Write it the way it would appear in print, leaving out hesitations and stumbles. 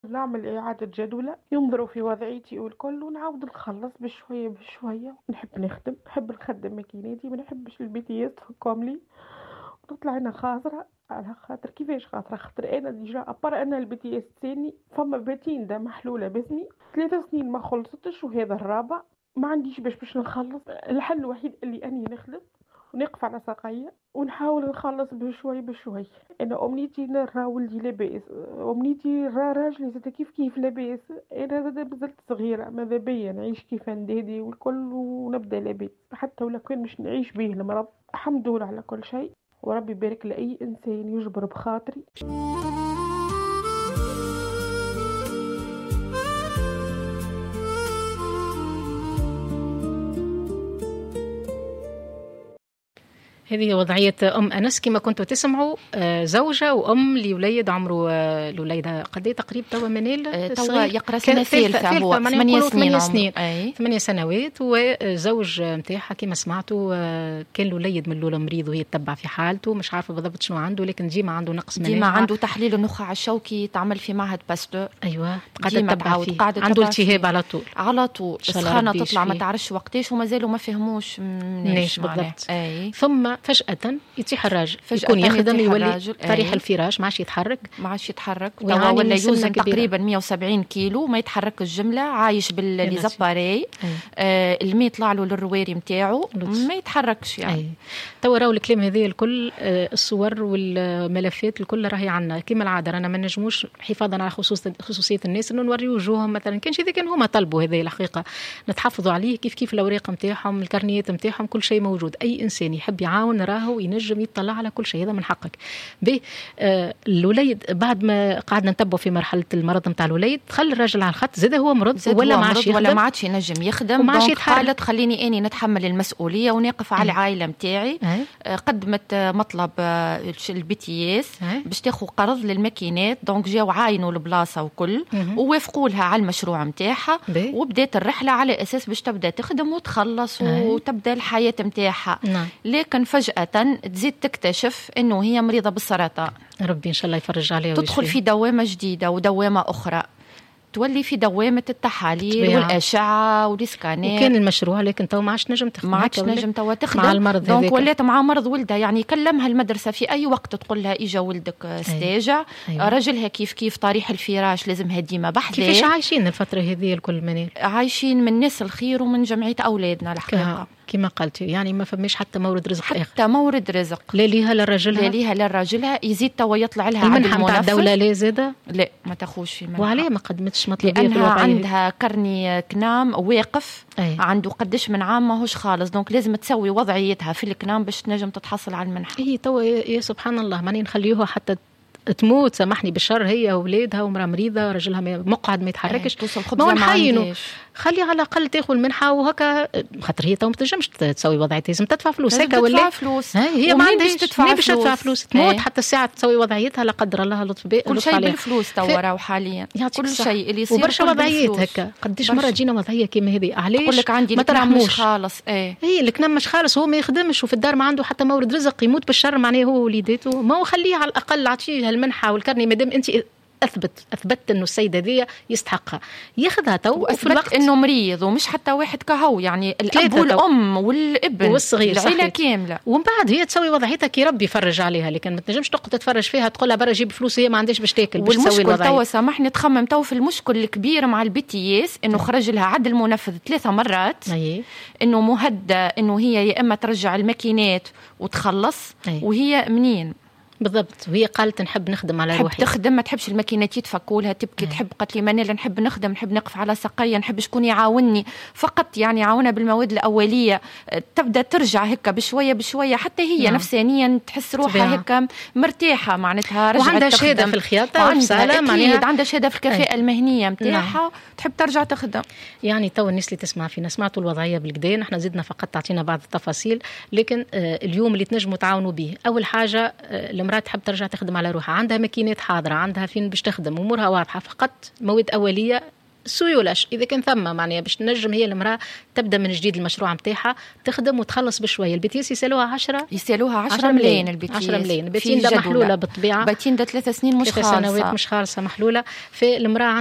نعمل إعادة جدولة، ينظروا في وضعيتي والكل، ونعاود نخلص بشوية بشوية. نحب نخدم، نحب نخدم ماكيناتي، ما نحبش البي اس تحكم لي وتطلع أنا خاسرة. على خاطر كيفاش خاطرة؟ خاطر أنا ديجا أبار أنا البي تي اس تاني فما باتين دا محلولة باسمي 3 سنين ما خلصتش، وهذا الرابع. ما عنديش باش نخلص. الحل الوحيد اللي أني نخدم ونقف على ساقية ونحاول نخلص بشوي بشوي. انا امنيتي نرى ولدي لاباس، امنيتي نرى راجلي زاد كيف كيف لاباس. انا زاد بزلت صغيره، ماذا بيا نعيش كيف ندادي والكل ونبدا لاباس، حتى ولا كان مش نعيش به المرض. الحمد لله على كل شيء، وربي يبارك لاي انسان يجبر بخاطري. هذه وضعية أم أنس كما كنتوا تسمعوا، زوجة وأم لوليد عمره الوليدة قد تقريبا توا منال توا يقرأ سنة ثالثة، هو 8 سنين 8 سنوات. وزوج متاعها كما سمعتوا كان الوليد من الأولى مريض وهي تتبع في حالته، مش عارفة بالضبط شنو عنده، لكن ديما عنده نقص مناعة، ديما عنده تحليل النخاع الشوكي تعمل في معهد باستور. أيوة قاعدة تتبع فيه، عنده التهاب على طول السخانة تطلع ما تعرفش وقتاش، وما زالوا ما فهموش مناش بالضبط. ثم فجأة يتيح الراجل يكون يخدم، يولي طريح الفراش ما عادش يتحرك ولا يوزن تقريبا 170 كيلو، ما يتحرك الجملة، عايش بالليزاباري. الماء يطلع له للرواري متاعه، ما يتحركش يعني. توا راهو الكلام هذه الكل، الصور والملفات الكل راهي عنا كما العادة. أنا ما نجموش حفاظا على خصوصية الناس إنه نوري وجوههم مثلا، كان شيء كان هما طلبوا هذه الحقيقة نتحفظوا عليه، كيف الأوراق متاعهم، الكارنيات متاعهم، كل شيء موجود. أي إنسان يحب يعاون راهو ينجم يطلع على كل شيء، هذا من حقك. الوليد بعد ما قعدنا نتبع في مرحلة المرض متاع الوليد، خلى الراجل على الخط، زاد هو مرض ولا ما عادش ينجم يخدم، قالت خليني اني نتحمل المسؤولية ونقف على العائلة متاعي. قدمت مطلب البي تي اس باش تاخذ قرض للماكينات، دونك جاو عاينوا البلاصة وكل، ووافقوا لها على المشروع متاعها، وبدات الرحلة على اساس باش تبدا تخدم وتخلص وتبدا الحياة متاعها. لكن فجأة تزيد تكتشف انه هي مريضة بالسرطان. ربي ان شاء الله يفرج عليها، تدخل في دوامة جديدة ودوامة اخرى، تولي في دوامة التحاليل والأشعة والإسكانات. وكان المشروع لكن تو ما عادش نجم تخدم، ما عادش نجم تو تخدم مع المرض، دونك ولات مع مرض ولدها. يعني كلمها المدرسة في أي وقت تقول لها إجا ولدك ستاجع. رجلها كيف طريح الفراش لازمها ديما بحذاه. كيفاش عايشين الفترة هذه الكل منال؟ عايشين من ناس الخير ومن جمعية أولادنا الحقيقة كما قلتي، يعني ما فماش حتى مورد رزق حتى آخر. مورد رزق لا ليها للرجلها يزيد توا يطلع لها المنحة متاع الدولة لا زادة لا ما تاخوش في منحة. وعليه ما قدمتش مطلبية في الوضعية؟ عندها كرني كنام واقف، عنده قدش من عام ماهوش خالص، دونك لازم تسوي وضعيتها في الكنام باش تنجم تتحصل على المنحة. هي توا يا سبحان الله ماني نخليوها حتى تموت، سامحني بالشر، هي وولادها ومرا مريضة، رجلها مقعد ما يتحركش، ما نحينه، خلي على الأقل تاخذ المنحة وهكا، خاطر هي تو ما تنجمش تسوي وضعيتها، لازم تدفع فلوس هكا ولا هي ما عندهاش تدفع فلوس تموت حتى الساعة تسوي وضعيتها، لا قدر الله لطف بيه كل شيء بالفلوس توا راهو حاليا، كل شيء اللي يصير وبرشا وضعيات هكا. قديش مرة جينا وضعية كيما هذه، علاش يقول لك عندي الكنام مش خالص؟ هي الكنام مش خالص، هو ما يخدمش وفي الدار ما عنده حتى مورد رزق، يموت بالشر معناه هو ووليداته، ما هو خليه على الأقل عطيه المنحة والكرني مادام انت اثبت انه السيده ذي يستحقها، ياخذها تو وفي الوقت انه مريض ومش حتى واحد كهو، يعني الاب والام والابن والصغير العيله كامله، ومن بعد هي تسوي وضعيتها كي ربي يفرج عليها، لكن ما تنجمش تقعد تتفرج فيها تقول لها برا جيب فلوس، هي ما عندهاش باش تاكل باش تسوي الوضعيه. تو سامحني تخمم تو في المشكل الكبير مع البي تي اس، انه خرج لها عدل منفذ 3 مرات، انه مهدى انه هي يا اما ترجع الماكينات وتخلص، وهي منين بالضبط؟ وهي قالت نحب نخدم على روحي، تحب تخدم، ما تحبش الماكينات يتفكوا لها، تبكي تحب، قالت لي منال نحب نخدم، نحب نقف على ساقية، نحب شكون يعاونني فقط، يعني يعاونها بالمواد الأولية، تبدأ ترجع هكا بشوية بشوية، حتى هي نفسانيا تحس روحها هكا مرتاحة، معناتها رجعت وعندها شهادة في الخياطة، عندها شهادة في الكفاءة المهنية متاعها، تحب ترجع تخدم. يعني تو الناس اللي تسمع فينا سمعتوا الوضعية بالكدا، نحن زدنا فقط تعطينا بعض التفاصيل، لكن اليوم اللي تنجموا تعاونوا به، أول حاجة المرأة تحب ترجع تخدم على روحها، عندها ماكينات حاضرة، عندها فين باش تخدم، أمورها واضحة، فقط مواد أولية سيولاش إذا كان ثم معناها باش تنجم هي المرأة تبدأ من جديد المشروع متاعها، تخدم وتخلص بشوية. البيتيس يسألوها 10 ملايين، البيتيس 10 ملايين، باتين ده محلولة بالطبيعة، باتين ده 3 سنين مش خالصة، 3 سنوات مش خالصة محلولة. في المرأة